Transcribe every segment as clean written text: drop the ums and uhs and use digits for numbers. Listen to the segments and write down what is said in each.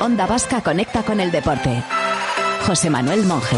Onda Vasca conecta con el deporte. José Manuel Monje.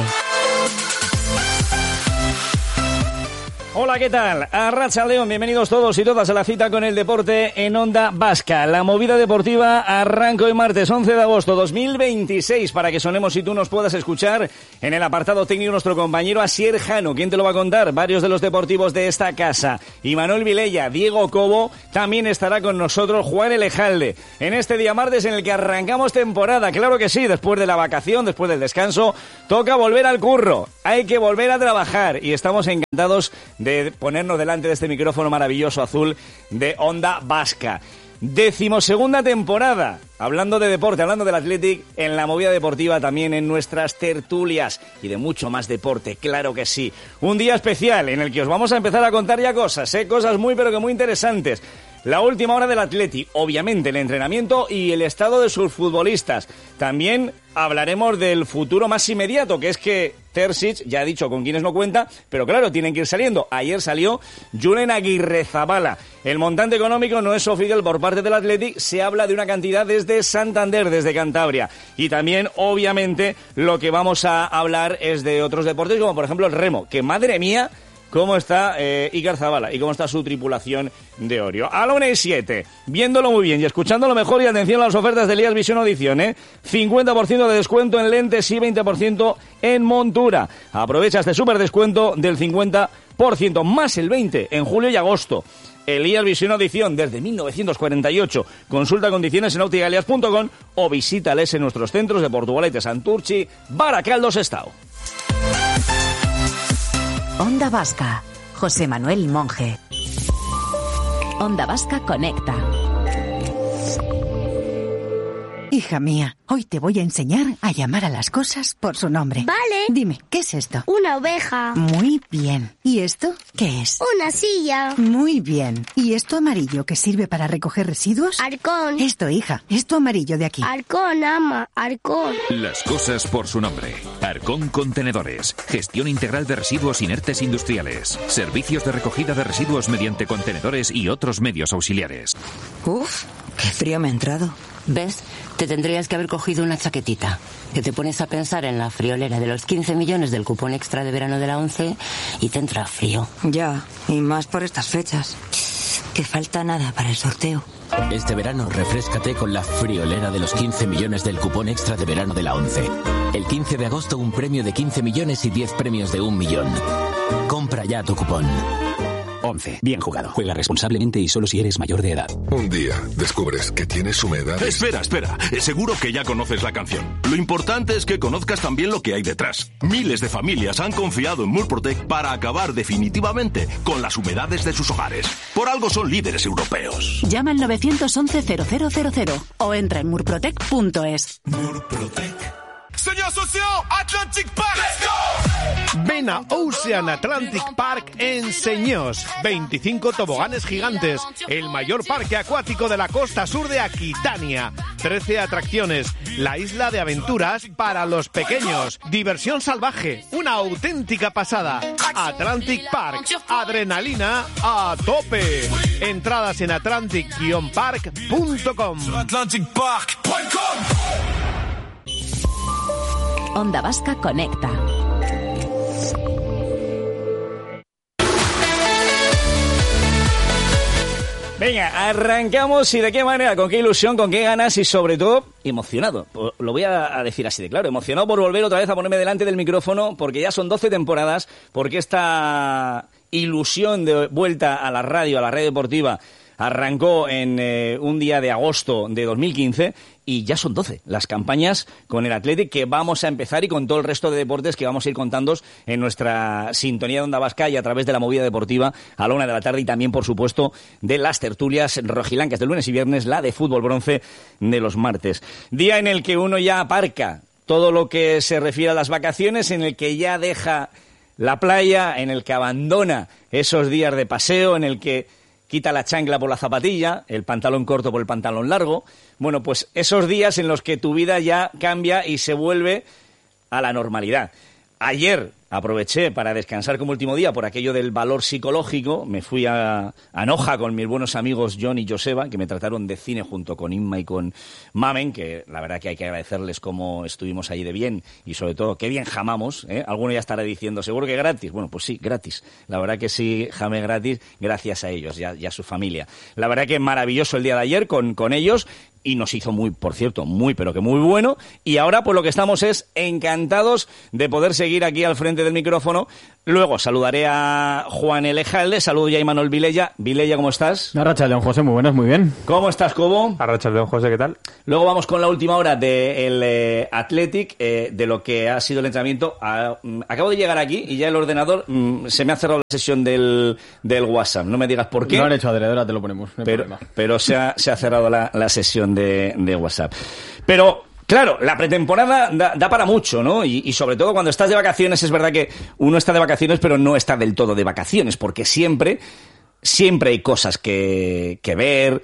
Hola, ¿qué tal? Arratsaldeon, bienvenidos todos y todas a la cita con el deporte en Onda Vasca. La movida deportiva arranca hoy martes 11 de agosto 2026 para que sonemos y tú nos puedas escuchar. En el apartado técnico nuestro compañero Asier Jano. ¿Quién te lo va a contar? Varios de los deportivos de esta casa. Imanol Vilella, Diego Cobo, también estará con nosotros Juan Elejalde. En este día martes en el que arrancamos temporada, claro que sí, después de la vacación, después del descanso, toca volver al curro. Hay que volver a trabajar y estamos encantados de ponernos delante de este micrófono maravilloso azul de Onda Vasca. 12ª temporada, hablando de deporte, hablando del Athletic, en la movida deportiva, también en nuestras tertulias y de mucho más deporte, claro que sí. Un día especial en el que os vamos a empezar a contar ya cosas, cosas muy pero que muy interesantes. La última hora del Athletic, obviamente el entrenamiento y el estado de sus futbolistas. También hablaremos del futuro más inmediato, que es que Terzic ya ha dicho con quiénes no cuenta, pero claro, tienen que ir saliendo. Ayer salió Julen Aguirrezabala. El montante económico no es oficial por parte del Athletic, se habla de una cantidad desde Santander, desde Cantabria. Y también, obviamente, lo que vamos a hablar es de otros deportes, como por ejemplo el remo, que madre mía, cómo está Iker Zabala y cómo está su tripulación de Orio. A la 1:07, viéndolo muy bien y escuchándolo mejor, y atención a las ofertas de Elías Visión Audición, 50% de descuento en lentes y 20% en montura. Aprovecha este súper descuento del 50% más el 20% en julio y agosto. Elías Visión Audición desde 1948. Consulta condiciones en opticalias.com o visítales en nuestros centros de Portugalete, Santurchi, Baracaldo, Sestao. Onda Vasca, José Manuel Monje. Onda Vasca conecta. Hija mía, hoy te voy a enseñar a llamar a las cosas por su nombre. Vale. Dime, ¿qué es esto? Una oveja. Muy bien. ¿Y esto qué es? Una silla. Muy bien. ¿Y esto amarillo que sirve para recoger residuos? Halcón. Esto, hija, esto amarillo de aquí. Halcón, ama, halcón. Las cosas por su nombre. Arcón Contenedores. Gestión integral de residuos inertes industriales. Servicios de recogida de residuos mediante contenedores y otros medios auxiliares. Uf, qué frío me ha entrado. ¿Ves? Te tendrías que haber cogido una chaquetita. Que te pones a pensar en la friolera de los 15 millones del cupón extra de verano de la ONCE y te entra frío. Ya, y más por estas fechas. Que falta nada para el sorteo. Este verano refréscate con la friolera de los 15 millones del cupón extra de verano de la ONCE. El 15 de agosto un premio de 15 millones y 10 premios de 1 millón. Compra ya tu cupón. 11. Bien jugado. Juega responsablemente y solo si eres mayor de edad. Un día descubres que tienes humedades. Espera. Seguro que ya conoces la canción. Lo importante es que conozcas también lo que hay detrás. Miles de familias han confiado en Murprotec para acabar definitivamente con las humedades de sus hogares. Por algo son líderes europeos. Llama al 911-0000 o entra en murprotec.es. Murprotec. Señor socio, Atlantic Park. ¡Let's go! Ven a Ocean Atlantic Park en Señós. 25 toboganes gigantes. El mayor parque acuático de la costa sur de Aquitania. 13 atracciones. La isla de aventuras para los pequeños. Diversión salvaje. Una auténtica pasada. Atlantic Park. Adrenalina a tope. Entradas en atlantic-park.com. atlanticpark.com. Onda Vasca conecta. Venga, arrancamos y de qué manera, con qué ilusión, con qué ganas y sobre todo emocionado. Lo voy a decir así de claro, emocionado por volver otra vez a ponerme delante del micrófono porque ya son 12 temporadas, porque esta ilusión de vuelta a la radio deportiva arrancó en un día de agosto de 2015 y ya son 12 las campañas con el Athletic que vamos a empezar y con todo el resto de deportes que vamos a ir contando en nuestra sintonía de Onda Vasca y a través de la movida deportiva a la 1 de la tarde y también, por supuesto, de las tertulias rojilancas de lunes y viernes, la de fútbol bronce de los martes. Día en el que uno ya aparca todo lo que se refiere a las vacaciones, en el que ya deja la playa, en el que abandona esos días de paseo, en el que quita la chancla por la zapatilla, el pantalón corto por el pantalón largo. Bueno, pues esos días en los que tu vida ya cambia y se vuelve a la normalidad. Ayer aproveché para descansar como último día por aquello del valor psicológico. Me fui a Noja con mis buenos amigos John y Joseba, que me trataron de cine junto con Inma y con Mamen, que la verdad que hay que agradecerles cómo estuvimos allí de bien y sobre todo qué bien jamamos, ¿eh? Alguno ya estará diciendo, seguro que gratis. Bueno, pues sí, gratis. La verdad que sí, jamé gratis gracias a ellos y a su familia. La verdad que maravilloso el día de ayer con ellos. Y nos hizo muy, por cierto, muy, pero que muy bueno. Y ahora, pues lo que estamos es encantados de poder seguir aquí al frente del micrófono. Luego saludaré a Juan Elejalde, saludo ya a Imanol Vilella. Vilella, ¿cómo estás? Arratsaldeon, José, muy buenas, muy bien. ¿Cómo estás, Cobo? Arratsaldeon, José, ¿qué tal? Luego vamos con la última hora del Athletic, de lo que ha sido el entrenamiento. Acabo de llegar aquí y ya el ordenador se me ha cerrado la sesión del WhatsApp. No me digas por qué. Lo han hecho adrede, ahora te lo ponemos. No hay problema. Pero se ha cerrado la sesión de WhatsApp. Pero claro, la pretemporada da para mucho, ¿no? Y sobre todo cuando estás de vacaciones, es verdad que uno está de vacaciones, pero no está del todo de vacaciones, porque siempre hay cosas que ver.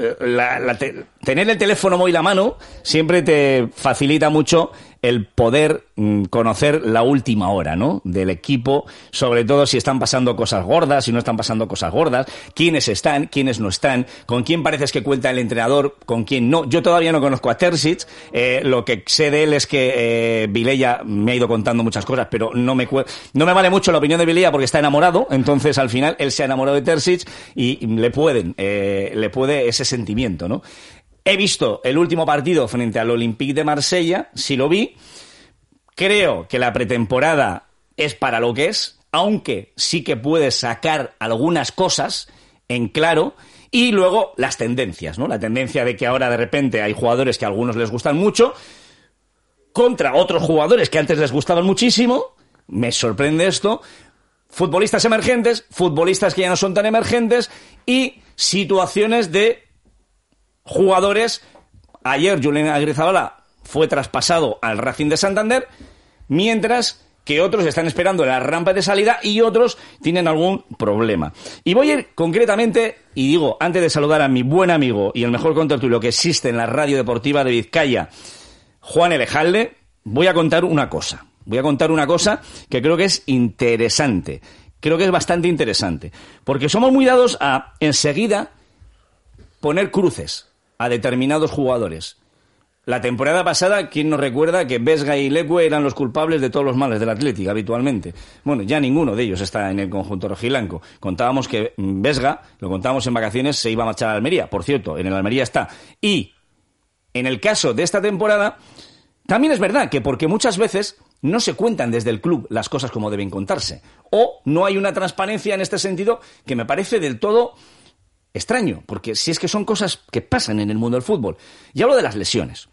Tener el teléfono móvil a mano siempre te facilita mucho el poder conocer la última hora, ¿no? Del equipo, sobre todo si están pasando cosas gordas, si no están pasando cosas gordas, quiénes están, quiénes no están, con quién pareces que cuenta el entrenador, con quién no. Yo todavía no conozco a Terzic, lo que sé de él es que Vilella me ha ido contando muchas cosas, pero no me vale mucho la opinión de Vilella porque está enamorado, entonces al final él se ha enamorado de Terzic y le puede ese sentimiento, ¿no? He visto el último partido frente al Olympique de Marsella, sí lo vi. Creo que la pretemporada es para lo que es, aunque sí que puedes sacar algunas cosas en claro. Y luego las tendencias, ¿no? La tendencia de que ahora de repente hay jugadores que a algunos les gustan mucho contra otros jugadores que antes les gustaban muchísimo. Me sorprende esto. Futbolistas emergentes, futbolistas que ya no son tan emergentes y situaciones de jugadores. Ayer Julen Agrizabala fue traspasado al Racing de Santander, mientras que otros están esperando la rampa de salida y otros tienen algún problema. Y voy a ir concretamente, y digo, antes de saludar a mi buen amigo y el mejor contertulio que existe en la radio deportiva de Vizcaya, Juan Elejalde, voy a contar una cosa. Voy a contar una cosa que creo que es interesante. Creo que es bastante interesante. Porque somos muy dados a, enseguida, poner cruces a determinados jugadores. La temporada pasada, ¿quién nos recuerda que Vesga y Leque eran los culpables de todos los males del Atlético habitualmente? Bueno, ya ninguno de ellos está en el conjunto rojiblanco. Contábamos que Vesga, lo contábamos en vacaciones, se iba a marchar a Almería. Por cierto, en el Almería está. Y en el caso de esta temporada, también es verdad que porque muchas veces no se cuentan desde el club las cosas como deben contarse. O no hay una transparencia en este sentido que me parece del todo extraño, porque si es que son cosas que pasan en el mundo del fútbol. Y hablo de las lesiones.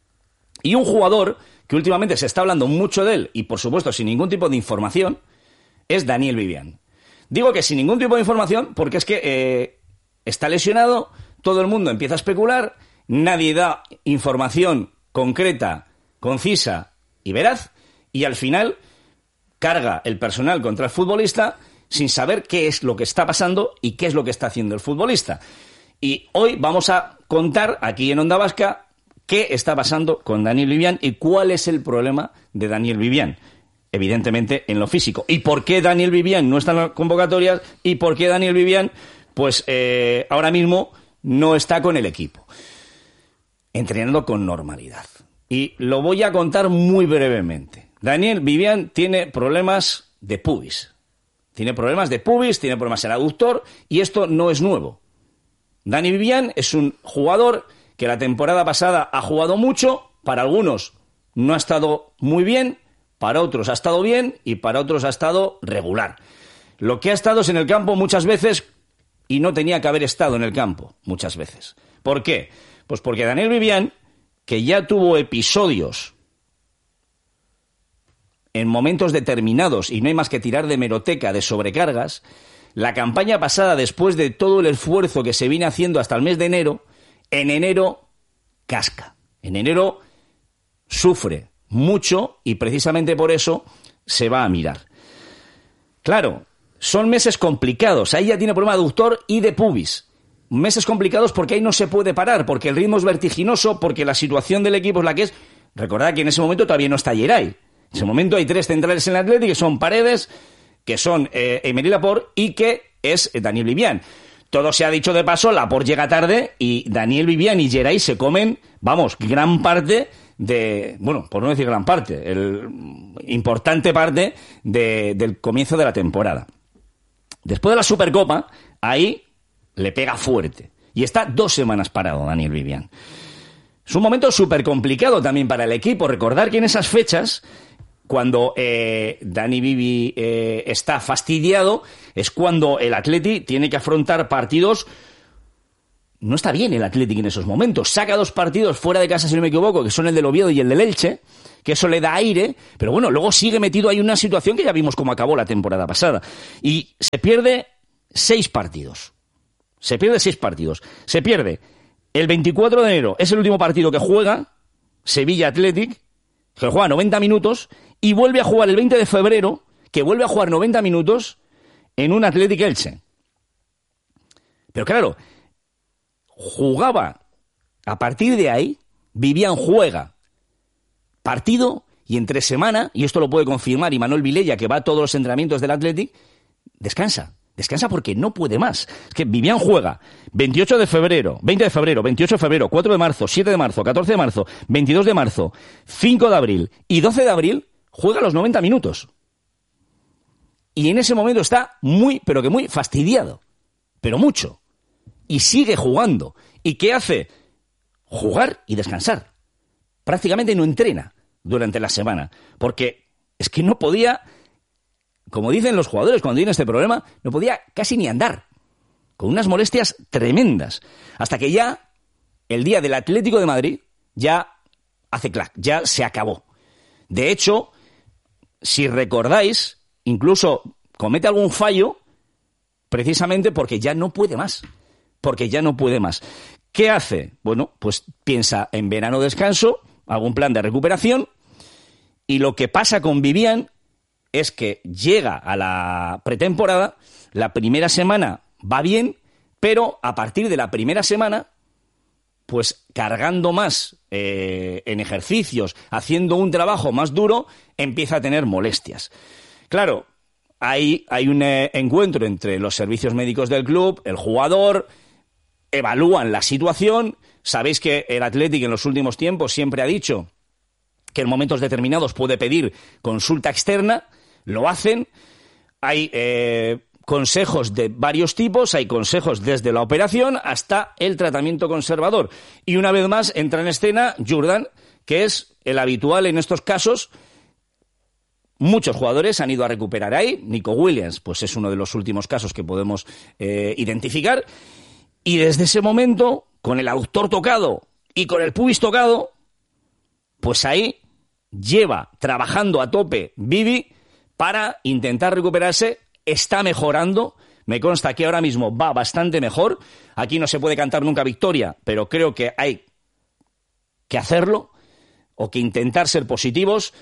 Y un jugador que últimamente se está hablando mucho de él, y por supuesto sin ningún tipo de información, es Daniel Vivian. Digo que sin ningún tipo de información porque es que está lesionado, todo el mundo empieza a especular, nadie da información concreta, concisa y veraz, y al final carga el personal contra el futbolista sin saber qué es lo que está pasando y qué es lo que está haciendo el futbolista. Y hoy vamos a contar aquí en Onda Vasca qué está pasando con Daniel Vivian y cuál es el problema de Daniel Vivian. Evidentemente en lo físico. ¿Y por qué Daniel Vivian no está en las convocatorias? ¿Y por qué Daniel Vivian, pues ahora mismo no está con el equipo? Entrenando con normalidad. Y lo voy a contar muy brevemente. Daniel Vivian tiene problemas de pubis. Tiene problemas de pubis, tiene problemas en aductor y esto no es nuevo. Dani Vivian es un jugador que la temporada pasada ha jugado mucho, para algunos no ha estado muy bien, para otros ha estado bien y para otros ha estado regular. Lo que ha estado es en el campo muchas veces y no tenía que haber estado en el campo muchas veces. ¿Por qué? Pues porque Daniel Vivian, que ya tuvo episodios en momentos determinados, y no hay más que tirar de hemeroteca de sobrecargas, la campaña pasada, después de todo el esfuerzo que se viene haciendo hasta el mes de enero, en enero casca. En enero sufre mucho y precisamente por eso se va a mirar. Claro, son meses complicados. Ahí ya tiene problema de aductor y de pubis. Meses complicados porque ahí no se puede parar, porque el ritmo es vertiginoso, porque la situación del equipo es la que es. Recordad que en ese momento todavía no está Yeray. En ese momento hay 3 centrales en el Athletic, que son Paredes, que son Emery Laporte y que es Daniel Vivian. Todo se ha dicho de paso, Laporte llega tarde y Daniel Vivian y Geray se comen, gran parte de, bueno, por no decir gran parte, importante parte del comienzo de la temporada. Después de la Supercopa, ahí le pega fuerte. Y está 2 semanas parado Daniel Vivian. Es un momento súper complicado también para el equipo. Recordar que en esas fechas, cuando Dani Vivi está fastidiado, es cuando el Atleti tiene que afrontar partidos. No está bien el Athletic en esos momentos. Saca 2 partidos fuera de casa, si no me equivoco, que son el del Oviedo y el del Elche, que eso le da aire, pero bueno, luego sigue metido ahí una situación que ya vimos cómo acabó la temporada pasada. Y se pierde 6 partidos. Se pierde el 24 de enero, es el último partido que juega, Sevilla Athletic, que juega 90 minutos, y vuelve a jugar el 20 de febrero, que vuelve a jugar 90 minutos en un Athletic Elche. Pero claro, jugaba, a partir de ahí, Vivian juega partido y entre semana, y esto lo puede confirmar Imanol Vilella, que va a todos los entrenamientos del Athletic, descansa porque no puede más. Es que Vivian juega 28 de febrero, 20 de febrero, 28 de febrero, 4 de marzo, 7 de marzo, 14 de marzo, 22 de marzo, 5 de abril y 12 de abril, juega los 90 minutos. Y en ese momento está muy, pero que muy fastidiado. Pero mucho. Y sigue jugando. ¿Y qué hace? Jugar y descansar. Prácticamente no entrena durante la semana. Porque es que no podía, como dicen los jugadores cuando tienen este problema, no podía casi ni andar. Con unas molestias tremendas. Hasta que ya, el día del Atlético de Madrid, ya hace clac, ya se acabó. De hecho, si recordáis, incluso comete algún fallo precisamente porque ya no puede más. ¿Qué hace? Bueno, pues piensa en verano descanso, algún plan de recuperación, y lo que pasa con Vivian es que llega a la pretemporada, la primera semana va bien, pero a partir de la primera semana, pues cargando más en ejercicios, haciendo un trabajo más duro, empieza a tener molestias. Claro, hay un encuentro entre los servicios médicos del club, el jugador, evalúan la situación. Sabéis que el Athletic en los últimos tiempos siempre ha dicho que en momentos determinados puede pedir consulta externa, lo hacen. Hay consejos de varios tipos, hay consejos desde la operación hasta el tratamiento conservador. Y una vez más entra en escena Jurdan, que es el habitual en estos casos. Muchos jugadores han ido a recuperar ahí. Nico Williams, pues es uno de los últimos casos que podemos identificar. Y desde ese momento, con el aductor tocado y con el pubis tocado, pues ahí lleva trabajando a tope Vivi para intentar recuperarse. Está mejorando. Me consta que ahora mismo va bastante mejor. Aquí no se puede cantar nunca victoria, pero creo que hay que hacerlo o que intentar ser positivos.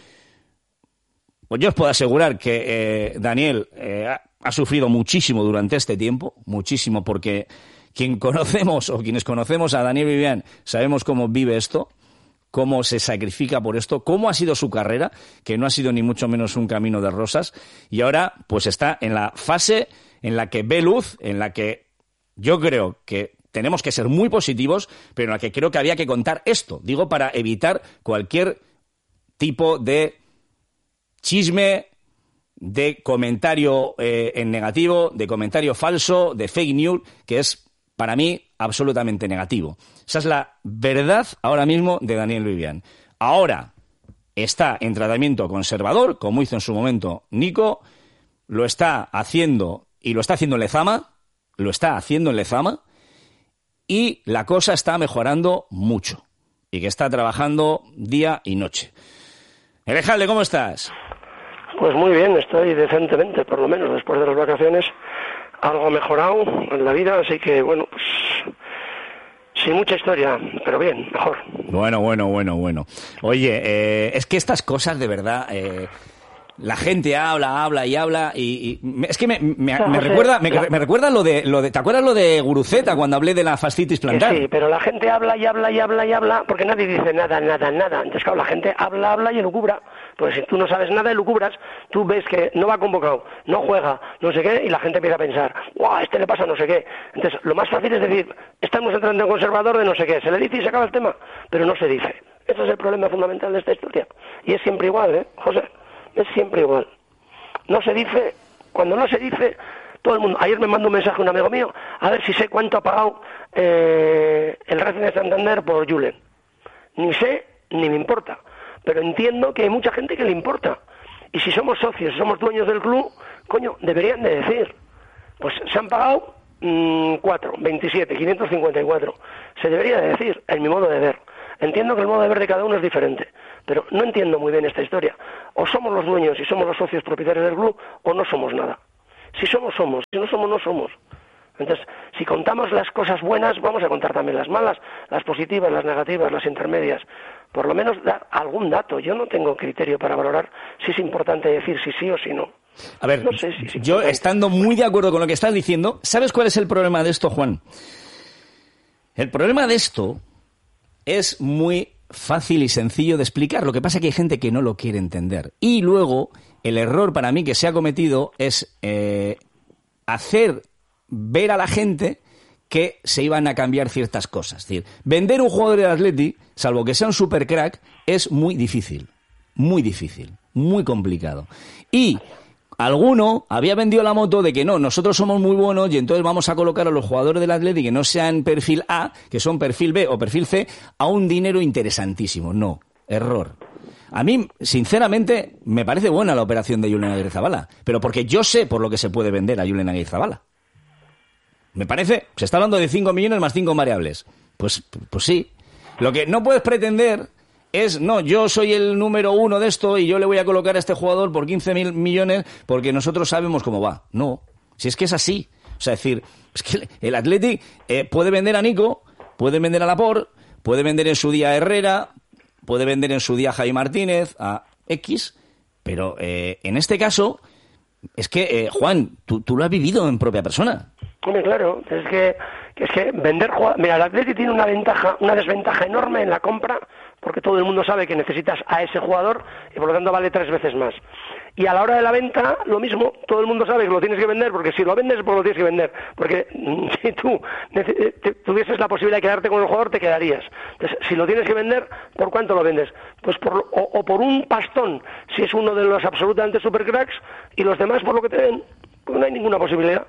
Pues yo os puedo asegurar que Daniel ha sufrido muchísimo durante este tiempo, muchísimo, porque quienes conocemos a Daniel Vivian sabemos cómo vive esto, cómo se sacrifica por esto, cómo ha sido su carrera, que no ha sido ni mucho menos un camino de rosas, y ahora pues está en la fase en la que ve luz, en la que yo creo que tenemos que ser muy positivos, pero en la que creo que había que contar esto, digo, para evitar cualquier tipo de chisme, de comentario en negativo, de comentario falso, de fake news, que es para mí absolutamente negativo. Esa es la verdad ahora mismo de Daniel Vivian. Ahora está en tratamiento conservador, como hizo en su momento Nico, lo está haciendo y lo está haciendo en Lezama, y la cosa está mejorando mucho y que está trabajando día y noche. Elejalde, ¿cómo estás? Pues muy bien, estoy decentemente, por lo menos después de las vacaciones, algo mejorado en la vida, así que bueno, pues sin mucha historia, pero bien, mejor. Bueno. Oye, es que estas cosas de verdad La gente habla y es que me recuerda lo de ¿te acuerdas lo de Guruceta cuando hablé de la fascitis plantar? Sí, pero la gente habla porque nadie dice nada. Entonces, claro, la gente habla y elucubra. Pues si tú no sabes nada, elucubras, tú ves que no va convocado, no juega, no sé qué, y la gente empieza a pensar, ¡guau! A este le pasa no sé qué. Entonces, lo más fácil es decir, estamos entrando en conservador de no sé qué. Se le dice y se acaba el tema, pero no se dice. Ese es el problema fundamental de esta historia. Y es siempre igual, José. Es siempre igual. No se dice, cuando no se dice, todo el mundo. Ayer me mandó un mensaje un amigo mío, a ver si sé cuánto ha pagado el Racing de Santander por Julen. Ni sé, ni me importa. Pero entiendo que hay mucha gente que le importa. Y si somos socios, si somos dueños del club, coño, deberían de decir. Pues se han pagado 27, 554. Se debería de decir, en mi modo de ver. Entiendo que el modo de ver de cada uno es diferente. Pero no entiendo muy bien esta historia. O somos los dueños y somos los socios propietarios del club, o no somos nada. Si somos, somos. Si no somos, no somos. Entonces, si contamos las cosas buenas, vamos a contar también las malas, las positivas, las negativas, las intermedias. Por lo menos dar algún dato. Yo no tengo criterio para valorar si es importante decir si sí o si no. A ver, no sé si yo estando muy de acuerdo con lo que estás diciendo, ¿sabes cuál es el problema de esto, Juan? El problema de esto es muy fácil y sencillo de explicar. Lo que pasa es que hay gente que no lo quiere entender. Y luego, el error para mí que se ha cometido es hacer ver a la gente que se iban a cambiar ciertas cosas. Es decir, vender un jugador del Atleti, salvo que sea un supercrack, es muy difícil, muy complicado. Y alguno había vendido la moto de que no, nosotros somos muy buenos y entonces vamos a colocar a los jugadores del Atleti que no sean perfil A, que son perfil B o perfil C, a un dinero interesantísimo. No, error. A mí, sinceramente, me parece buena la operación de Julen Agirrezabala, pero porque yo sé por lo que se puede vender a Julen Agirrezabala. Me parece, se está hablando de 5 millones más 5 variables. Pues sí. Lo que no puedes pretender es, no, yo soy el número 1 de esto y yo le voy a colocar a este jugador por 15 millones porque nosotros sabemos cómo va. No, si es que es así. O sea, es decir, es que el Athletic puede vender a Nico, puede vender a Laporte, puede vender en su día a Herrera, puede vender en su día a Javi Martínez, a X, pero en este caso, es que, Juan, tú lo has vivido en propia persona. Hombre, claro, es que vender jugadores... Mira, el Atleti tiene una desventaja enorme en la compra, porque todo el mundo sabe que necesitas a ese jugador y por lo tanto vale 3 veces más. Y a la hora de la venta, lo mismo, todo el mundo sabe que lo tienes que vender, porque si lo vendes, pues lo tienes que vender. Porque si tú tuvieses la posibilidad de quedarte con el jugador, te quedarías. Entonces, si lo tienes que vender, ¿por cuánto lo vendes? Pues por un pastón, si es uno de los absolutamente supercracks, y los demás por lo que te den, pues no hay ninguna posibilidad.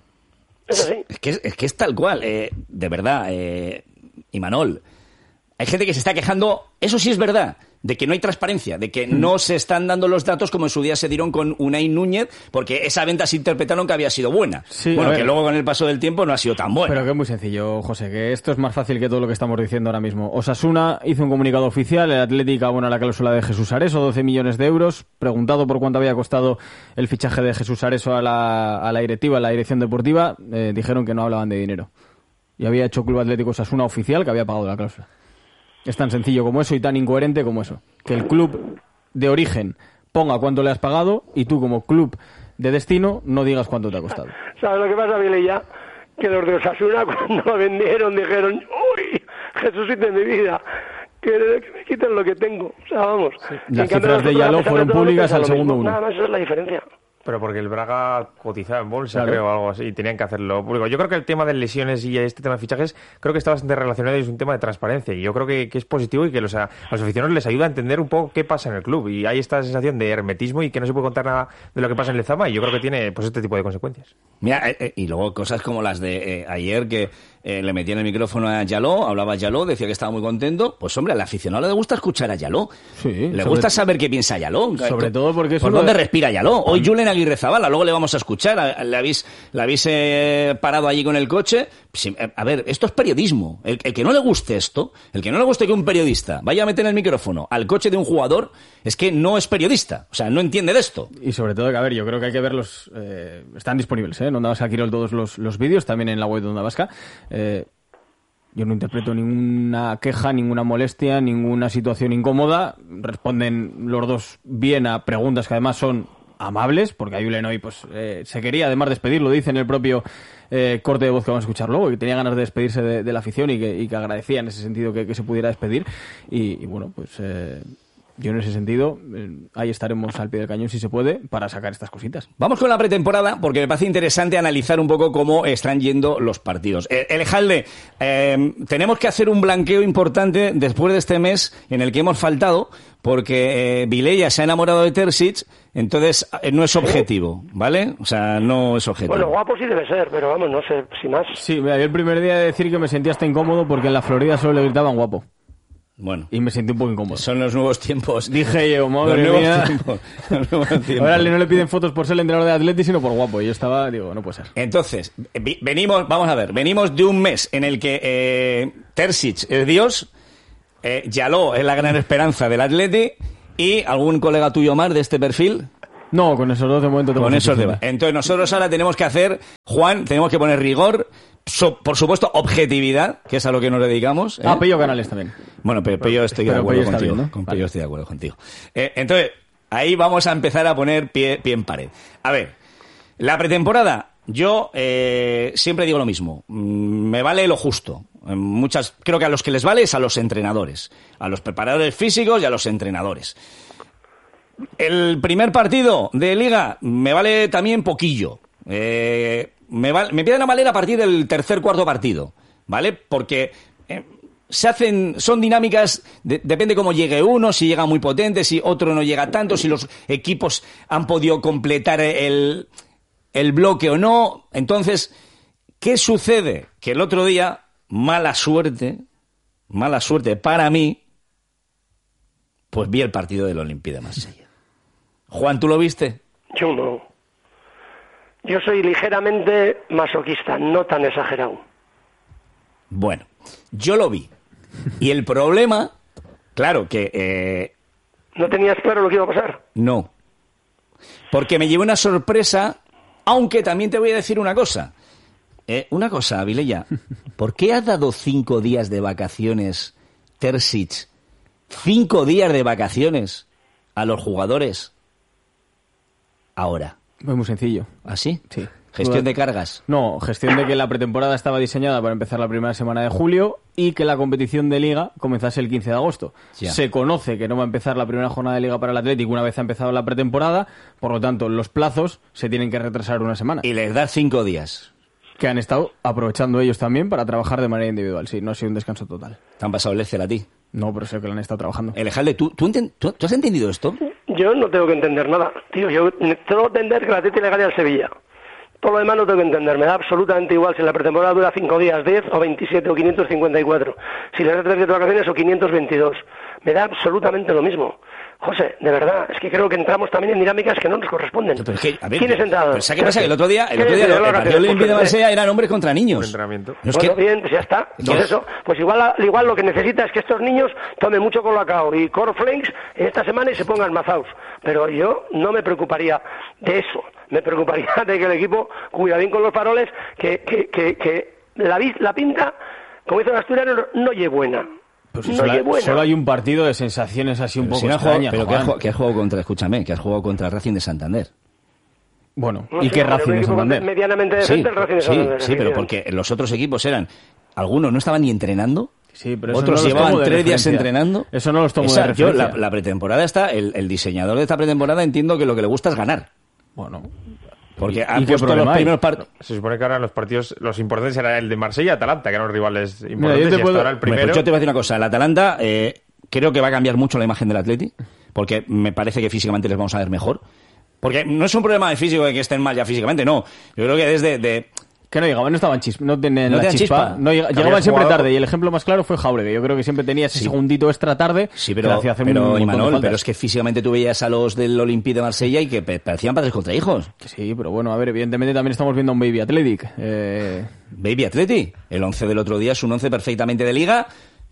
Es así. Es que es tal cual, de verdad, Imanol. Hay gente que se está quejando, eso sí es verdad, de que no hay transparencia, de que no se están dando los datos como en su día se dieron con Unai Núñez, porque esa venta se interpretaron que había sido buena. Sí, bueno, que luego con el paso del tiempo no ha sido tan buena. Pero que es muy sencillo, José, que esto es más fácil que todo lo que estamos diciendo ahora mismo. Osasuna hizo un comunicado oficial, el Atlético abona la cláusula de Jesús Areso, 12 millones de euros. Preguntado por cuánto había costado el fichaje de Jesús Areso a la directiva, a la dirección deportiva, dijeron que no hablaban de dinero. Y había hecho Club Atlético Osasuna oficial que había pagado la cláusula. Es tan sencillo como eso y tan incoherente como eso. Que el club de origen ponga cuánto le has pagado y tú como club de destino no digas cuánto te ha costado. ¿Sabes lo que pasa, Vilella? Que los de Osasuna cuando lo vendieron dijeron, uy, Jesucito de mi vida, que me quiten lo que tengo. O sea, vamos. Sí. Las cifras de Yaló fueron públicas al segundo uno. Nada más, esa es la diferencia. Pero porque el Braga cotizaba en bolsa, claro, creo, o algo así, y tenían que hacerlo público. Yo creo que el tema de lesiones y este tema de fichajes, creo que está bastante relacionado y es un tema de transparencia. Y yo creo que es positivo y que a los aficionados les ayuda a entender un poco qué pasa en el club. Y hay esta sensación de hermetismo y que no se puede contar nada de lo que pasa en Lezama. Y yo creo que tiene pues este tipo de consecuencias. Mira, y luego cosas como las de ayer que le metían el micrófono a Yaló, hablaba Yaló, decía que estaba muy contento. Pues hombre, al aficionado le gusta escuchar a Yaló. Sí, le gusta saber qué piensa Yaló. Sobre todo porque ¿por dónde respira Yaló? Hoy Julen Agirrezabala, luego le vamos a escuchar. Le habéis parado allí con el coche. A ver, esto es periodismo. El que no le guste esto, el que no le guste que un periodista vaya a meter el micrófono al coche de un jugador, es que no es periodista. O sea, no entiende de esto. Y sobre todo, que a ver, yo creo que hay que verlos. Están disponibles, en Onda Vasca Quirol todos los vídeos, también en la web de Onda Vasca. Yo no interpreto ninguna queja, ninguna molestia, ninguna situación incómoda. Responden los dos bien a preguntas que además son amables, porque a Julen hoy pues, se quería además despedir, lo dice en el propio corte de voz que vamos a escuchar luego, que tenía ganas de despedirse de la afición y que agradecía en ese sentido que se pudiera despedir. Y bueno, pues yo en ese sentido ahí estaremos al pie del cañón si se puede para sacar estas cositas. Vamos con la pretemporada porque me parece interesante analizar un poco cómo están yendo los partidos. Elejalde, tenemos que hacer un blanqueo importante después de este mes en el que hemos faltado porque Vilella se ha enamorado de Terzic, entonces no es objetivo, ¿vale? O sea, no es objetivo. Bueno, guapo sí debe ser, pero vamos, no sé si más. Sí, mira, yo el primer día de decir que me sentía hasta incómodo porque en la Florida solo le gritaban guapo. Bueno. Y me sentí un poco incómodo. Son los nuevos tiempos. Dije yo, madre mía. Los nuevos tiempos. Ahora no le piden fotos por ser el entrenador de Atleti, sino por guapo. Y yo estaba, digo, no puede ser. Entonces, venimos de un mes en el que Terzic es Dios, Yaló es la gran esperanza del Atleti y algún colega tuyo más de este perfil. No, con esos dos de momento tengo. Con esos de... Entonces nosotros ahora tenemos que hacer, Juan, tenemos que poner rigor, por supuesto objetividad, que es a lo que nos dedicamos. Pello Canales también. Bueno, pero yo estoy de acuerdo contigo. Bien, ¿no? Con Pello estoy de acuerdo contigo. Entonces, ahí vamos a empezar a poner pie en pared. A ver, la pretemporada, yo siempre digo lo mismo. Me vale lo justo. Creo que a los que les vale es a los entrenadores, a los preparadores físicos y a los entrenadores. El primer partido de Liga me vale también poquillo. Me empiezan a valer a partir del cuarto partido, ¿vale? Porque son dinámicas, depende cómo llegue uno, si llega muy potente, si otro no llega tanto, si los equipos han podido completar el bloque o no. Entonces, ¿qué sucede? Que el otro día, mala suerte para mí, pues vi el partido del Olympique de Marsella. Juan, ¿tú lo viste? Yo no. Yo soy ligeramente masoquista, no tan exagerado. Bueno, yo lo vi. Y el problema, claro, que... ¿No tenías claro lo que iba a pasar? No. Porque me llevé una sorpresa, aunque también te voy a decir una cosa. Vilella, ¿por qué has dado 5 días de vacaciones, Terzic? 5 días de vacaciones a los jugadores ahora. Es muy sencillo. ¿Ah, sí? Sí. ¿Gestión de cargas? No, gestión de que la pretemporada estaba diseñada para empezar la primera semana de julio y que la competición de Liga comenzase el 15 de agosto. Ya. Se conoce que no va a empezar la primera jornada de Liga para el Atlético una vez ha empezado la pretemporada, por lo tanto los plazos se tienen que retrasar una semana. Y les da 5 días. Que han estado aprovechando ellos también para trabajar de manera individual. Sí, no ha sido un descanso total. ¿Te han pasado el Excel a ti? No, pero sé que lo han estado trabajando. Elejalde, ¿tú has entendido esto? Yo no tengo que entender nada. Tío, yo tengo que entender que el Atlético le gane al Sevilla. Todo lo demás no tengo que entender. Me da absolutamente igual si la pretemporada dura 5 días, 10 o 27 o 554. Si le da 3 días de vacaciones o 522. Me da absolutamente lo mismo. José, de verdad, es que creo que entramos también en dinámicas que no nos corresponden. Pero es que, a ver, ¿quién es entrado? ¿Pero qué pasa? Que el otro día el partido del Olympique de Marsella eran hombres contra niños. Entrenamiento. No, bueno, bien, pues ya está. Pues eso, pues igual lo que necesita es que estos niños tomen mucho colacao y cornflakes esta semana y se pongan mazaos. Pero yo no me preocuparía de eso. Me preocuparía de que el equipo cuida bien con los faroles, que la pinta, como dice el asturiano, no es buena. Pues solo hay un partido de sensaciones así un poco extrañas. Pero que has jugado contra el Racing de Santander. Bueno, ¿y qué Racing de Santander? Medianamente decente el Racing de Santander. Sí, pero porque los otros equipos algunos no estaban ni entrenando. Sí, pero otros llevaban 3 días entrenando. Eso no los tomo de referencia. La pretemporada está, el diseñador de esta pretemporada entiendo que lo que le gusta es ganar. Bueno, porque han puesto los primeros partidos. Se supone que ahora los partidos, los importantes eran el de Marsella y Atalanta, que eran los rivales importantes. Y hasta ahora el primero. Pues yo te voy a decir una cosa. El Atalanta creo que va a cambiar mucho la imagen del Atleti, porque me parece que físicamente les vamos a ver mejor. Porque no es un problema de físico de que estén mal ya físicamente, no. Yo creo que desde que no llegaban, no estaban no tenían la chispa. No llegaban siempre tarde, y el ejemplo más claro fue Jauregui. Yo creo que siempre tenía ese segundito extra tarde. Sí, pero Imanol, pero es que físicamente tú veías a los del Olympique de Marsella y que parecían padres contra hijos. Sí, pero bueno, a ver, evidentemente también estamos viendo a un Baby Athletic. Baby Athletic. El 11 del otro día es un 11 perfectamente de Liga,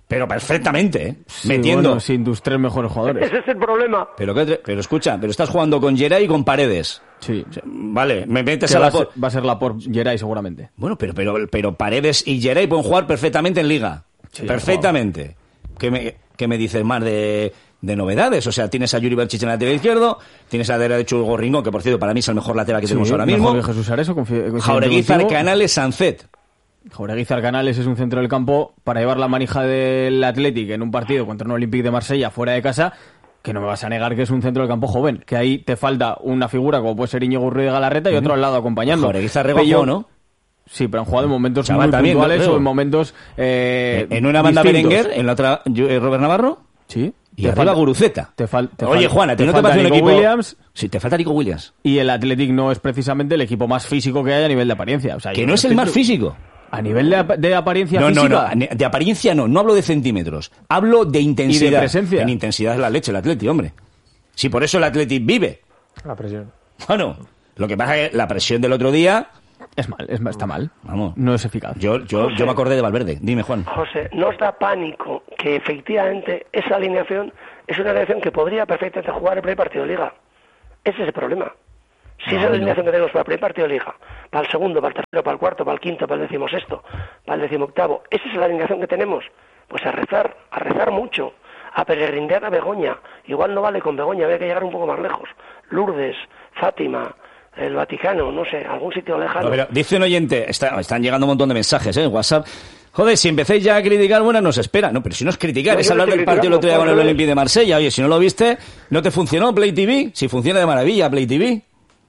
Pero perfectamente, ¿eh? Sí, metiendo. bueno, sin tus 3 mejores jugadores. Ese es el problema. Pero escucha, pero estás jugando con Geray y con Paredes. Sí. O sea, vale, me metes Que a va Laporte. va a ser Laporte, Geray seguramente. Bueno, pero Paredes y Geray pueden jugar perfectamente en Liga. Sí, perfectamente. ¿Qué me dices más de novedades? O sea, tienes a Yuri Berchiche en el lateral izquierdo, tienes a derecho Hugo Rincón, que por cierto para mí es el mejor lateral que tenemos ahora mismo. Mejor que Jesús Areso, Jaureguizar, Canales, Sancet. Jaureguizar, Canales es un centro del campo para llevar la manija del Athletic en un partido contra un Olympique de Marsella fuera de casa, que no me vas a negar que es un centro del campo joven, que ahí te falta una figura como puede ser Íñigo Ruiz de Galarreta y otro al lado acompañando. Jaureguizar rebajó, ¿no? Sí, pero han jugado en momentos Chaval, muy también, puntuales ¿no? o en momentos en una banda distintos. Berenguer, en la otra Robert Navarro. Sí. Y arriba Guruceta. Oye, Juana, ¿te no te falta parece un Nico equipo? Williams. Sí, te falta Nico Williams. Y el Athletic no es precisamente el equipo más físico que hay a nivel de apariencia. O sea, Que no es el más físico. A nivel de apariencia física. No, de apariencia no hablo de centímetros, hablo de intensidad. ¿Y de presencia? En intensidad es la leche el Atleti, hombre. Sí, por eso el Atleti vive. La presión. Bueno, lo que pasa es que la presión del otro día... está mal. Vamos. No es eficaz. Yo me acordé de Valverde. Dime, Juan. José, ¿no os da pánico que efectivamente esa alineación es una alineación que podría perfectamente jugar el primer partido de Liga? Ese es el problema. Si esa es la alineación que tenemos para el primer partido de Liga, para el segundo, para el tercero, para el cuarto, para el quinto, para el 16º, para el 18º, esa es la alineación que tenemos, pues a rezar mucho, a peregrinar a Begoña. Igual no vale con Begoña, había que llegar un poco más lejos. Lourdes, Fátima, el Vaticano, no sé, algún sitio lejano. No, pero dice un oyente, están llegando un montón de mensajes en WhatsApp. Joder, si empecéis ya a criticar, bueno, nos espera. No, pero si no es criticar, No, es yo no hablar del estoy partido el otro día con el criticando, Olympique de Marsella. Oye, si no lo viste, ¿no te funcionó Play TV? Si funciona de maravilla Play TV.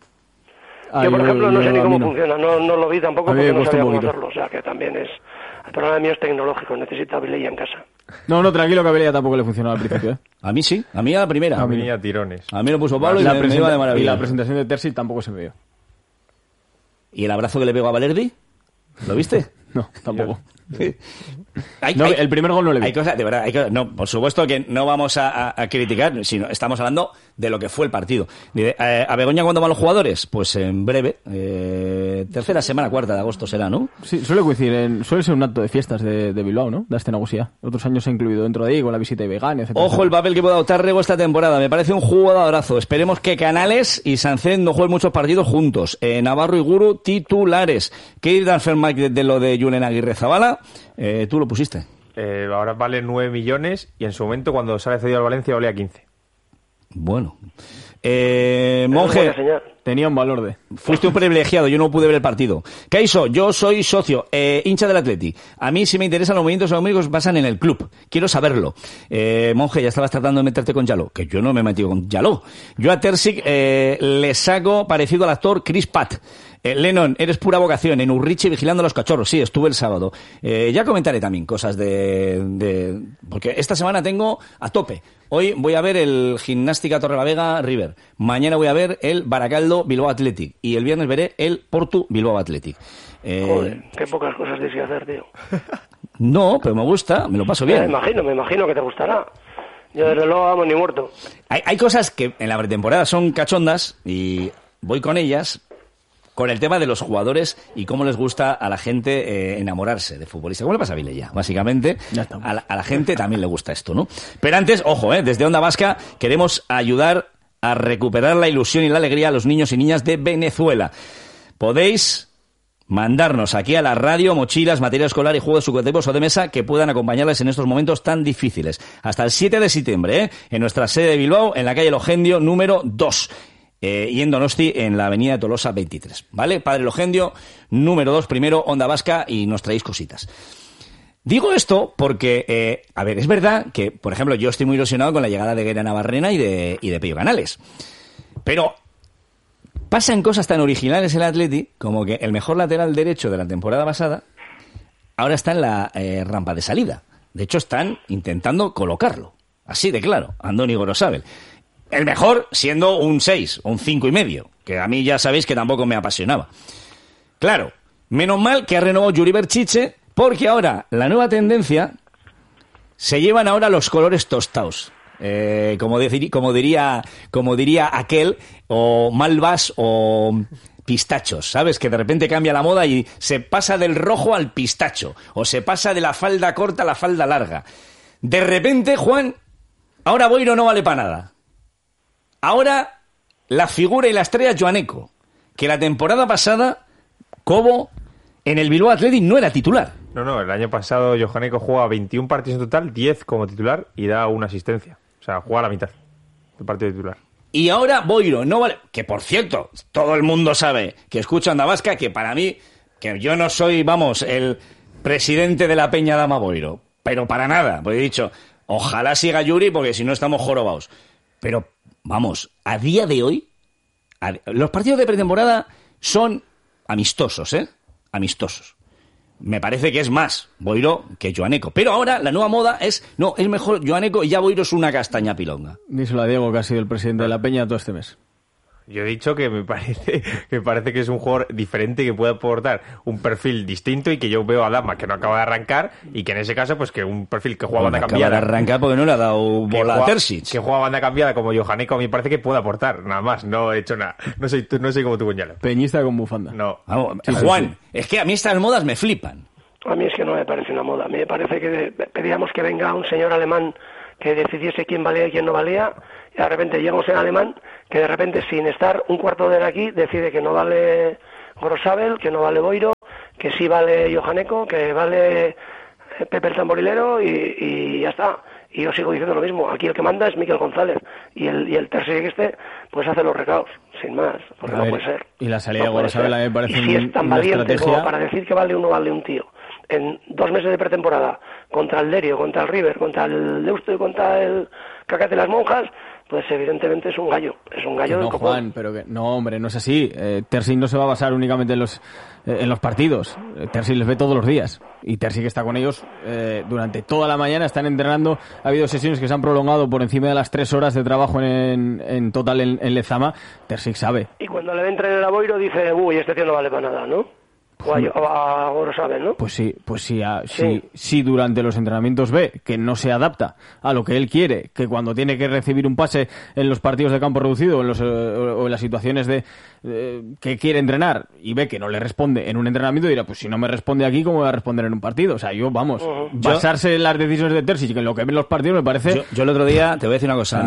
Yo, por ejemplo, no sé ni cómo funciona, no lo vi tampoco A mí me porque no cuesta sabía un cómo poquito. hacerlo, o sea que también es... El problema mío es tecnológico, necesito habilidad en casa. No, tranquilo, que a Belía tampoco le funcionó al principio. A mí sí, a mí a la primera. A mí a tirones. A mí lo puso Pablo y me iba de maravilla. Y la presentación de Terzi tampoco se me vio. ¿Y el abrazo que le pegó a Valerdi? ¿Lo viste? No, tampoco. No, el primer gol no le vi. Hay cosas, de verdad, no, por supuesto que no vamos a criticar, sino estamos hablando de lo que fue el partido. ¿A Begoña cuándo van los jugadores? Pues en breve, tercera semana, 4 de agosto será, ¿no? Sí, suele coincidir, suele ser un acto de fiestas de Bilbao, ¿no? De Aste Nagusia. Otros años se ha incluido dentro de ahí con la visita de Vegani, etc. Ojo el papel que puede adoptar Rego esta temporada, me parece un jugadorazo. Esperemos que Canales y Sancet no jueguen muchos partidos juntos. Navarro y Guru titulares. ¿Qué ir transfer Mike de lo de Julen Aguirre Zabala? Tú lo pusiste. Ahora vale 9 millones y en su momento cuando sale cedido al Valencia valía 15. Bueno. Monje, tenía un valor de... Fuiste un privilegiado, yo no pude ver el partido. Kaiso, yo soy socio, hincha del Atleti. A mí si me interesan los movimientos económicos basan en el club. Quiero saberlo. Monje, ya estabas tratando de meterte con Yaló. Que yo no me he metido con Yaló. Yo a Terzic le saco parecido al actor Chris Pratt. Lennon, eres pura vocación. En Urriche vigilando a los cachorros. Sí, estuve el sábado. Ya comentaré también cosas porque esta semana tengo a tope. Hoy voy a ver el Gimnástica Torrelavega River. Mañana voy a ver el Baracaldo Bilbao Athletic. Y el viernes veré el Portu Bilbao Athletic. Joder, qué pocas cosas tienes que hacer, tío. No, pero me gusta, me lo paso bien. Me imagino que te gustará. Yo desde luego amo ni muerto. Hay cosas que en la pretemporada son cachondas y voy con ellas. Con el tema de los jugadores y cómo les gusta a la gente enamorarse de futbolistas. ¿Cómo le pasa a Vilella? Básicamente, a la gente también le gusta esto, ¿no? Pero antes, ojo, desde Onda Vasca queremos ayudar a recuperar la ilusión y la alegría a los niños y niñas de Venezuela. Podéis mandarnos aquí a la radio mochilas, material escolar y juegos educativos o de mesa que puedan acompañarles en estos momentos tan difíciles. Hasta el 7 de septiembre, en nuestra sede de Bilbao, en la calle Logendio, número 2. Y en Donosti, en la avenida de Tolosa 23, ¿vale? Padre Logendio, número 2, primero, Onda Vasca, y nos traéis cositas. Digo esto porque, es verdad que, por ejemplo, yo estoy muy ilusionado con la llegada de Guerra Navarrena y de Pello Canales. Pero pasan cosas tan originales en el Atleti, como que el mejor lateral derecho de la temporada pasada ahora está en la rampa de salida. De hecho, están intentando colocarlo. Así de claro, Andoni Gorosabel. El mejor siendo un 6 o un 5,5, que a mí ya sabéis que tampoco me apasionaba. Claro, menos mal que ha renovado Yuri Berchiche, porque ahora la nueva tendencia se llevan ahora los colores tostados. Como diría aquel, o Malvas o pistachos, ¿sabes? Que de repente cambia la moda y se pasa del rojo al pistacho, o se pasa de la falda corta a la falda larga. De repente, Juan, ahora Boiro no vale para nada. Ahora la figura y la estrella es Joaneco, que la temporada pasada, Cobo, en el Bilbao Athletic no era titular. No, el año pasado Johaneco juega 21 partidos en total, 10 como titular y da una asistencia. O sea, juega la mitad del partido titular. Y ahora Boiro no vale... Que, por cierto, todo el mundo sabe que escucho Onda Vasca, que para mí, que yo no soy, vamos, el presidente de la Peña Dama Boiro. Pero para nada. Pues he dicho, ojalá siga Yuri, porque si no estamos jorobados. Pero, vamos, a día de hoy, los partidos de pretemporada son amistosos, ¿eh? Amistosos. Me parece que es más Boiro que Joaneco. Pero ahora la nueva moda es... No, es mejor Joaneco y ya Boiro es una castaña pilonga. Díselo a Diego, que ha sido el presidente de la Peña todo este mes. Yo he dicho que me parece que es un jugador diferente, que puede aportar un perfil distinto y que yo veo a Dama que no acaba de arrancar y que en ese caso pues que un perfil que juega banda cambiada. Acaba de arrancar porque no le ha dado bola a Terzic. Que juega banda cambiada como Johaneco, a mí me parece que puede aportar, nada más, no he hecho nada. No soy como tú, Gonzalo. Peñista con bufanda. No. Vamos, Juan, es que a mí estas modas me flipan. A mí es que no me parece una moda. A mí me parece que pedíamos que venga un señor alemán que decidiese quién valía y quién no valía, y de repente llega un señor alemán que de repente, sin estar un cuarto de hora aquí, decide que no vale Gorosabel, que no vale Boiro, que sí vale Johaneco, que vale Pepe el Tamborilero, y ya está. Y yo sigo diciendo lo mismo. Aquí el que manda es Miquel González, y el Terzic pues hace los recados, sin más, porque no puede ser. Y la salida de Gorosabel a mí me parece y si es tan valiente como para decir que vale uno, vale un tío. En 2 meses de pretemporada, contra el Derio, contra el River, contra el Deusto y contra el Cacate de las Monjas, pues evidentemente es un gallo del copón. Juan, pero que no, hombre, no es así. Terzic no se va a basar únicamente en los partidos. Terzic les ve todos los días y Terzic está con ellos durante toda la mañana, están entrenando. Ha habido sesiones que se han prolongado por encima de las 3 horas de trabajo en total en Lezama. Terzic sabe. Y cuando le ven entrenar a Boiro dice, uy, este tío no vale para nada, ¿no? O a Gorosabel, ¿no? Pues sí, durante los entrenamientos ve que no se adapta a lo que él quiere, que cuando tiene que recibir un pase en los partidos de campo reducido o en las situaciones que quiere entrenar y ve que no le responde en un entrenamiento, dirá, pues si no me responde aquí, ¿cómo voy a responder en un partido? O sea, basarse en las decisiones de Terzic, que en lo que ven los partidos me parece... Yo el otro día, te voy a decir una cosa,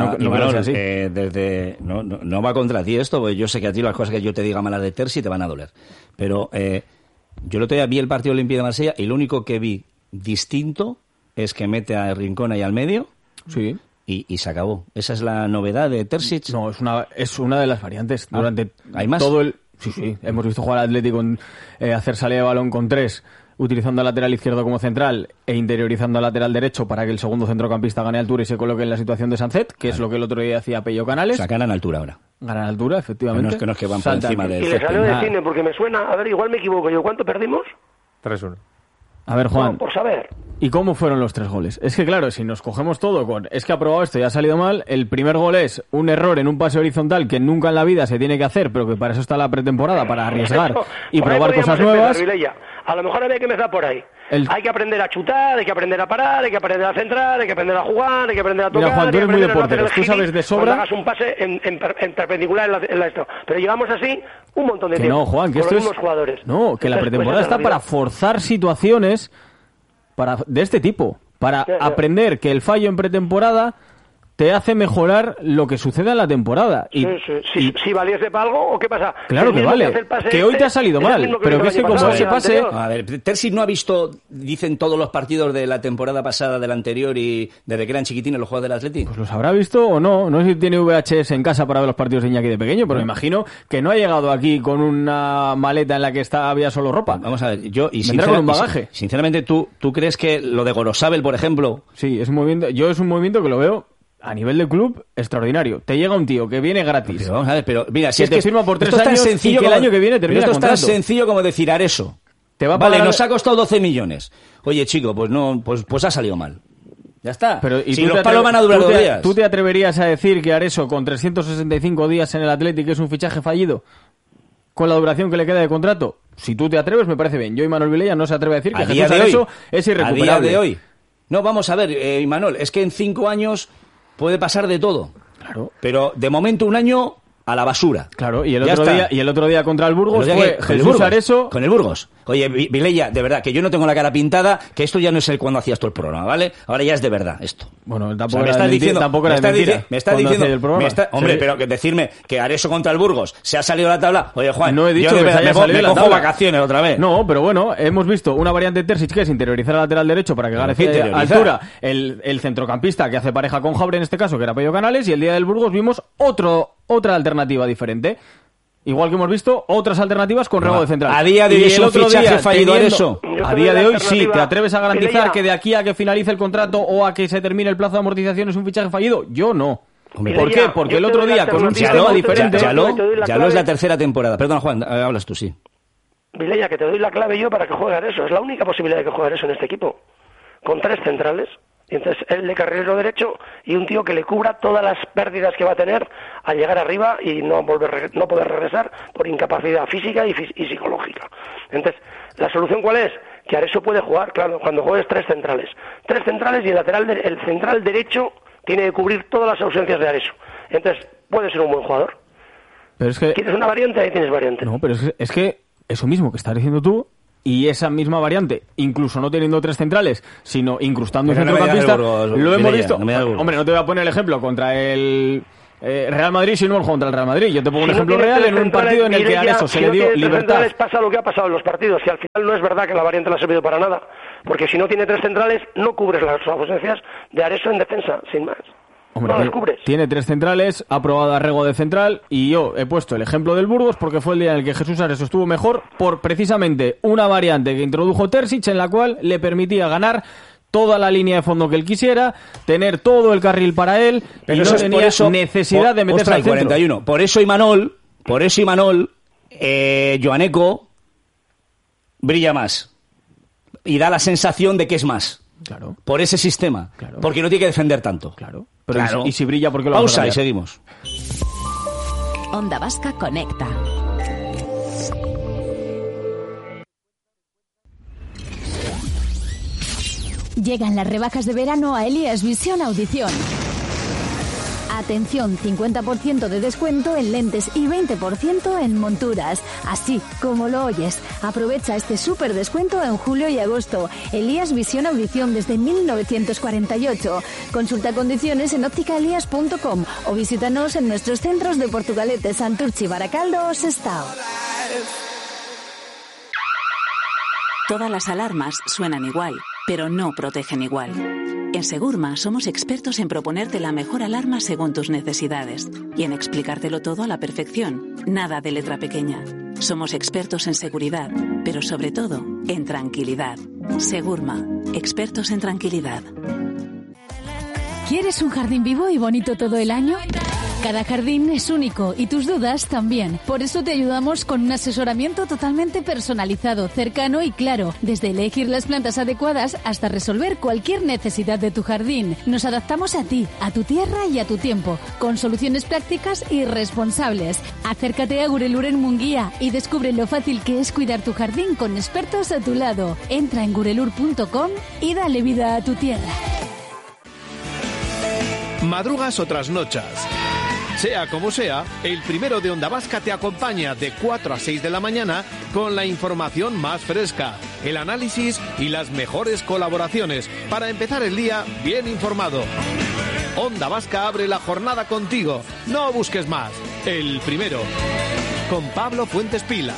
no, no va contra ti esto, porque yo sé que a ti las cosas que yo te diga malas de Terzic te van a doler, pero... yo el otro día vi el partido Olimpia de Marsella y lo único que vi distinto es que mete a Rincón ahí al medio. Sí. Y se acabó. Esa es la novedad de Terzic. No, es una de las variantes. Durante ¿hay más? todo el... Sí. Hemos visto jugar al Atlético hacer salida de balón con 3, utilizando al lateral izquierdo como central e interiorizando al lateral derecho para que el segundo centrocampista gane altura y se coloque en la situación de Sancet, que es lo que el otro día hacía Pello Canales. O sea, ganan altura ahora. Ganan altura, efectivamente. No es que van por encima del... Y le salió de cine, porque me suena... A ver, igual me equivoco yo. ¿Cuánto perdimos? 3-1. A ver, Juan. No, por saber. ¿Y cómo fueron los 3 goles? Es que claro, si nos cogemos todo con... Es que ha probado esto y ha salido mal. El primer gol es un error en un pase horizontal que nunca en la vida se tiene que hacer, pero que para eso está la pretemporada, para arriesgar y probar cosas nuevas. A lo mejor había que empezar por ahí. Hay que aprender a chutar, hay que aprender a parar, hay que aprender a centrar, hay que aprender a jugar, hay que aprender a tocar. Mira, Juan, tú eres muy de porteros, tú sabes de sobra. Cuando hagas un pase en perpendicular en la esto. Pero llevamos así un montón de tiempo. No, Juan, que con esto los mismos jugadores. No, que la pretemporada está para forzar situaciones de este tipo, para aprender que el fallo en pretemporada te hace mejorar lo que suceda en la temporada. Si valiese para algo, ¿o qué pasa? Claro que vale, que hoy te ha salido mal, pero que es que como ese pase... A ver, Terzic no ha visto, dicen todos los partidos de la temporada pasada, del anterior y desde que eran chiquitines los jugadores del Atleti. Pues los habrá visto o no, no sé si tiene VHS en casa para ver los partidos de Iñaki de pequeño, pero me imagino que no ha llegado aquí con una maleta en la que había solo ropa. Vamos a ver, vendrá con un bagaje. Sinceramente, ¿tú crees que lo de Gorosabel, por ejemplo? Sí, es un movimiento que lo veo a nivel de club extraordinario. Te llega un tío que viene gratis. Pero vamos a ver, pero mira, si es te firma por 3 años y que el año que viene termina contrato. Esto es tan sencillo como decir Areso. Vale, nos ha costado 12 millones. Oye, chico, pues no, pues ha salido mal. Ya está. Pero, ¿y si los palos van a durar 2 días. ¿Tú te atreverías a decir que Areso con 365 días en el Athletic es un fichaje fallido? Con la duración que le queda de contrato. Si tú te atreves, me parece bien. Yo y Manuel Vilella no se atreve a decir que Jesús Areso es irrecuperable. A día de hoy. No, vamos a ver, Imanol, es que en 5 años puede pasar de todo. Claro. Pero de momento un año a la basura. Claro, y el otro día contra el Burgos fue Jesús Areso. Con el Burgos. Oye, Vilella, de verdad, que yo no tengo la cara pintada, que esto ya no es el cuando hacías tú el programa, ¿vale? Ahora ya es de verdad esto. Bueno, tampoco era mentira. Me está diciendo, hombre, pero que decirme que Areso contra el Burgos se ha salido de la tabla. Oye, Juan, no he dicho yo que se haya salido de la tabla. Me cojo vacaciones otra vez. No, pero bueno, hemos visto una variante de Terzic que es interiorizar al lateral derecho para que gane altura el centrocampista que hace pareja con Jabre en este caso, que era Pello Canales, y el día del Burgos vimos otra alternativa diferente. Igual que hemos visto otras alternativas con Rego de central. A día de hoy es un fichaje fallido eso. A día de hoy sí. ¿Te atreves a garantizar que de aquí a que finalice el contrato o a que se termine el plazo de amortización es un fichaje fallido? Yo no. ¿Por qué? Porque el otro día con un sistema diferente... Ya lo es la tercera temporada. Perdona, Juan, hablas tú, sí. Vilella, que te doy la clave yo para que juegue eso. Es la única posibilidad de que juegue eso en este equipo. Con 3 centrales. Y entonces él de carrilero derecho y un tío que le cubra todas las pérdidas que va a tener al llegar arriba y no poder regresar por incapacidad física y psicológica. Entonces, ¿la solución cuál es? Que Areso puede jugar, claro, cuando juegues 3 centrales. 3 centrales y el central derecho tiene que cubrir todas las ausencias de Areso. Entonces, puede ser un buen jugador. Pero es que... ¿Quieres una variante? Ahí tienes variante. No, pero es que eso mismo que estás diciendo tú, y esa misma variante, incluso no teniendo 3 centrales, sino incrustando un centrocampista, lo hemos visto. Hombre, no te voy a poner el ejemplo contra el Real Madrid, sino contra el Real Madrid. Yo te pongo un ejemplo real en un partido en el que a Areso se le dio libertad. Pasa lo que ha pasado en los partidos, que al final no es verdad que la variante no ha servido para nada, porque si no tiene 3 centrales, no cubres las ausencias de Areso en defensa, sin más. Hombre, no las cubres. Tiene 3 centrales, ha probado a Rego de central y yo he puesto el ejemplo del Burgos porque fue el día en el que Jesús Areso estuvo mejor por precisamente una variante que introdujo Terzic en la cual le permitía ganar toda la línea de fondo que él quisiera, tener todo el carril para él y no tenía necesidad de meterse al centro. 41. Por eso Imanol, Joaneco brilla más y da la sensación de que es más. Claro. Por ese sistema. Claro. Porque no tiene que defender tanto. Claro. Pero claro. Y si brilla, ¿por qué lo pausa y seguimos. Onda Vasca conecta. Llegan las rebajas de verano a Elías Visión Audición. Atención, 50% de descuento en lentes y 20% en monturas. Así como lo oyes. Aprovecha este súper descuento en julio y agosto. Elías Visión Audición desde 1948. Consulta condiciones en ópticaelías.com o visítanos en nuestros centros de Portugalete, Santurchi, Baracaldo o Sestao. Todas las alarmas suenan igual, pero no protegen igual. En Segurma somos expertos en proponerte la mejor alarma según tus necesidades y en explicártelo todo a la perfección, nada de letra pequeña. Somos expertos en seguridad, pero sobre todo en tranquilidad. Segurma, expertos en tranquilidad. ¿Quieres un jardín vivo y bonito todo el año? Cada jardín es único y tus dudas también. Por eso te ayudamos con un asesoramiento totalmente personalizado, cercano y claro. Desde elegir las plantas adecuadas hasta resolver cualquier necesidad de tu jardín. Nos adaptamos a ti, a tu tierra y a tu tiempo, con soluciones prácticas y responsables. Acércate a Gurelur en Munguía y descubre lo fácil que es cuidar tu jardín con expertos a tu lado. Entra en gurelur.com y dale vida a tu tierra. Madrugas o trasnochas. Sea como sea, el primero de Onda Vasca te acompaña de 4 a 6 de la mañana con la información más fresca, el análisis y las mejores colaboraciones para empezar el día bien informado. Onda Vasca abre la jornada contigo. No busques más. El primero. Con Pablo Fuentes Pila.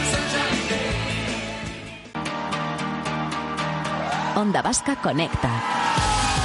Onda Vasca conecta.